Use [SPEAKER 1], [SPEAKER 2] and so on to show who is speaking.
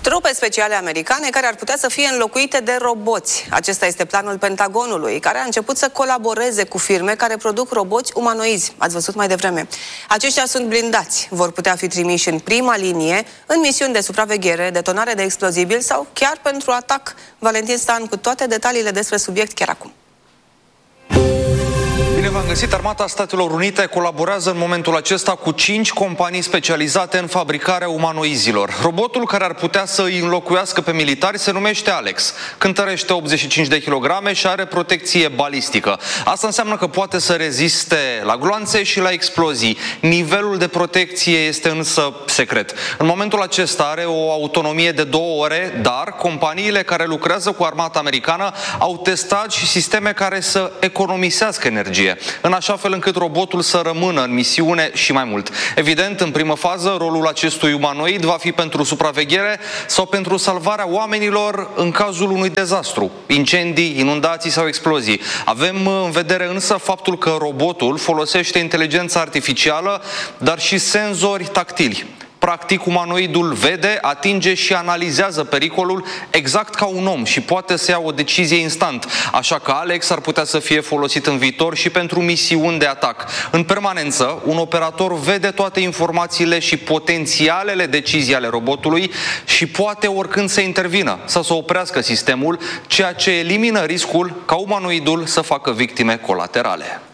[SPEAKER 1] Trupe speciale americane care ar putea să fie înlocuite de roboți. Acesta este planul Pentagonului, care a început să colaboreze cu firme care produc roboți umanoizi. Ați văzut mai devreme. Aceștia sunt blindați. Vor putea fi trimiși în prima linie, în misiuni de supraveghere, detonare de explozibili sau chiar pentru atac. Valentin Stan cu toate detaliile despre subiect chiar acum.
[SPEAKER 2] Bine v-am găsit! Armata Statelor Unite colaborează în momentul acesta cu 5 companii specializate în fabricarea umanoizilor. Robotul care ar putea să îi înlocuiască pe militari se numește Alex. Cântărește 85 de kilograme și are protecție balistică. Asta înseamnă că poate să reziste la gloanțe și la explozii. Nivelul de protecție este însă secret. În momentul acesta are o autonomie de 2 ore, dar companiile care lucrează cu armata americană au testat și sisteme care să economisească energie, în așa fel încât robotul să rămână în misiune și mai mult. Evident, în primă fază, rolul acestui umanoid va fi pentru supraveghere sau pentru salvarea oamenilor în cazul unui dezastru, incendii, inundații sau explozii. Avem în vedere însă faptul că robotul folosește inteligența artificială, dar și senzori tactili. Practic, umanoidul vede, atinge și analizează pericolul exact ca un om și poate să ia o decizie instant. Așa că Alex ar putea să fie folosit în viitor și pentru misiuni de atac. În permanență, un operator vede toate informațiile și potențialele decizii ale robotului și poate oricând să intervină sau să oprească sistemul, ceea ce elimină riscul ca umanoidul să facă victime colaterale.